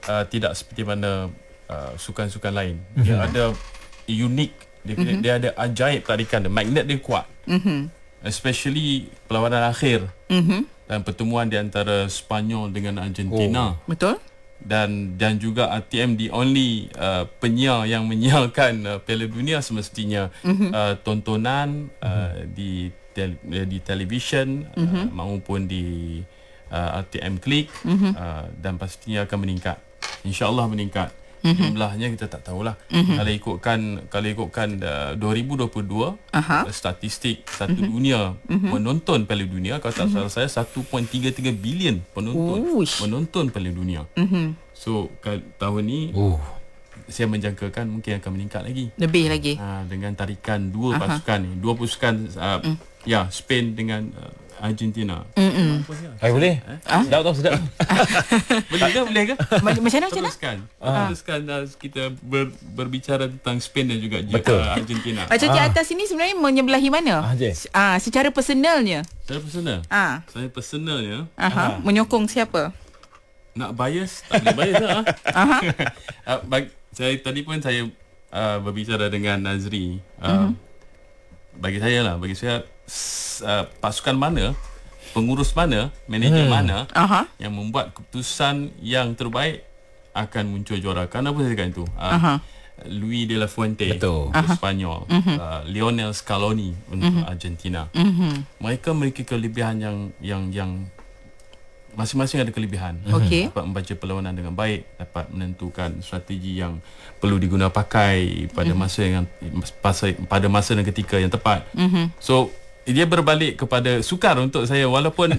tidak seperti mana sukan-sukan lain. Dia ada unik, dia ada ajaib tarikan dia, magnet dia kuat. Especially perlawanan akhir dan pertemuan di antara Sepanyol dengan Argentina. Betul. Dan juga RTM the only penyiar yang menyiarkan Piala Dunia semestinya tontonan di televisyen maupun di RTM Klik dan pastinya akan meningkat. InsyaAllah meningkat. Jumlahnya kita tak tahulah. Kalau ikutkan 2022 statistik satu dunia menonton Piala Dunia, kalau tak salah saya 1.33 bilion menonton Piala Dunia. So tahun ni saya menjangkakan mungkin akan meningkat lagi. Lebih lagi. Dengan tarikan dua pasukan Spain dengan Argentina. Boleh? Sedap. Boleh ke? Macam mana? Teruskan kita berbicara tentang Spain dan juga Argentina. Macam di atas ini sebenarnya menyebelahi mana? Secara personalnya. Saya personalnya menyokong siapa? Nak bias? Tak boleh bias lah. Saya tadi pun saya berbicara dengan Nazri. Bagi saya pasukan mana, pengurus mana, manager mana yang membuat keputusan yang terbaik akan muncul juara. Kenapa saya cakap itu? Luis de la Fuente untuk Sepanyol, Lionel Scaloni untuk Argentina. Mereka memiliki kelebihan yang masing-masing ada kelebihan. Dapat membaca perlawanan dengan baik, dapat menentukan strategi yang perlu diguna pakai pada masa dan ketika yang tepat. So dia berbalik kepada sukar untuk saya, walaupun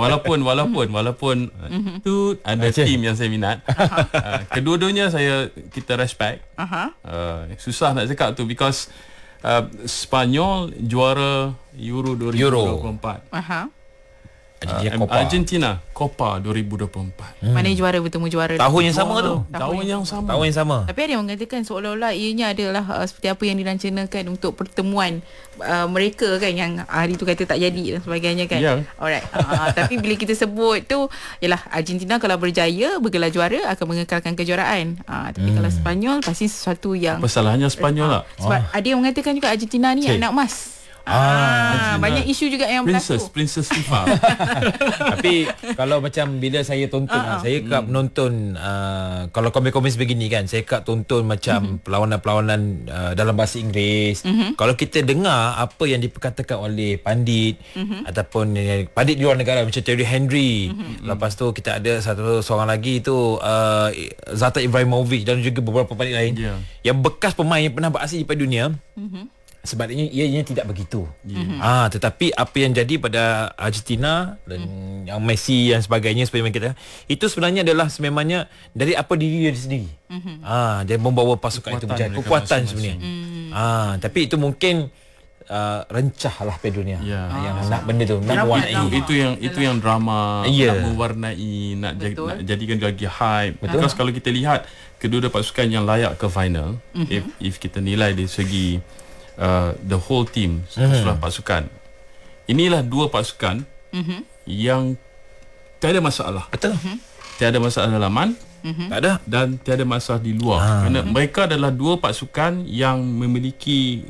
tu ada tim yang saya minat. Kedua-duanya kita respect. Susah nak cakap tu because Sepanyol juara Euro 2024. Argentina Copa 2024. Mana juara bertemu juara tahun yang sama tu. Tahun yang sama. Tapi ada yang mengatakan seolah-olah ianya adalah seperti apa yang dirancangkan untuk pertemuan mereka kan, yang hari tu kata tak jadi dan sebagainya kan. Alright. Tapi bila kita sebut tu, yalah, Argentina kalau berjaya bergelar juara akan mengekalkan kejuaraan. Tapi kalau Sepanyol pasti sesuatu yang apa salahnya Sepanyol lah. Sebab ada yang mengatakan juga Argentina ni anak emas. Banyak isu juga yang berlaku. Princess FIFA. Tapi kalau macam bila saya tonton saya kerap menonton kalau komen-komen begini kan, saya kerap tonton macam perlawanan-perlawanan dalam bahasa Inggeris. Kalau kita dengar apa yang diperkatakan oleh pandit ataupun pandit di luar negara macam Thierry Henry, lepas tu kita ada seorang lagi tu Zlatan Ibrahimovic dan juga beberapa pandit lain yang bekas pemain yang pernah beraksi di dunia. Sebaliknya ianya tidak begitu. Tetapi apa yang jadi pada Argentina dan yang Messi dan sebagainya seperti yang kita, itu sebenarnya adalah sememangnya dari apa diri dia sendiri. Dia membawa pasukan itu berjaya, kekuatan sebenarnya. Tapi itu mungkin rencahlah Piala Dunia yang nak benda tu, nak mewarnai. Itu yang drama, nak mewarnai, nak jadikan lagi hype. Because kalau kita lihat kedua-dua pasukan yang layak ke final, if kita nilai dari segi the whole team, seluruh pasukan, inilah dua pasukan yang tiada masalah. Tiada masalah dalaman, tak ada, dan tiada masalah di luar. Kerana mereka adalah dua pasukan yang memiliki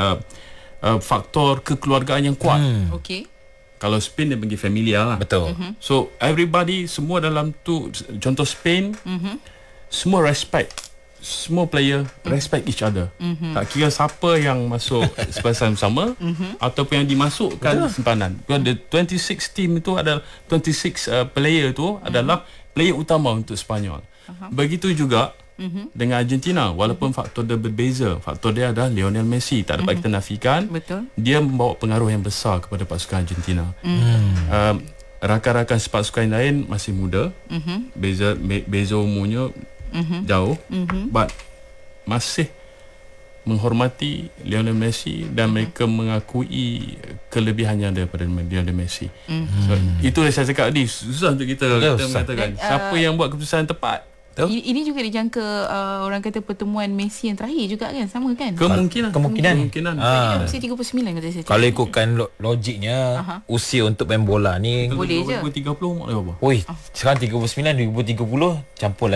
faktor kekeluargaan yang kuat. Kalau Spain dia bagi familiar lah. So everybody, semua dalam tu, contoh Spain, semua respect. Semua player respect each other. Tak kira siapa yang masuk sepasan sama ataupun yang dimasukkan simpanan. The 26 team itu adalah 26 player itu adalah player utama untuk Sepanyol. Begitu juga dengan Argentina, walaupun faktor dia berbeza. Faktor dia adalah Lionel Messi, tak dapat kita nafikan. Dia membawa pengaruh yang besar kepada pasukan Argentina. Rakan-rakan sepasukan lain masih muda, beza umurnya jauh, but masih menghormati Lionel Messi dan mereka mengakui kelebihannya daripada Lionel Messi. So, itu yang saya cakap tadi, susah untuk kita mengatakan siapa yang buat keputusan tepat. Ini juga dijangka orang kata pertemuan Messi yang terakhir juga kan, sama kan? Kemungkinan. Usia 39 kata saya. Kalau ikutkan logiknya, usia untuk main bola ni boleh je. 2030 umur dia berapa? Sekarang 39, 2030 campur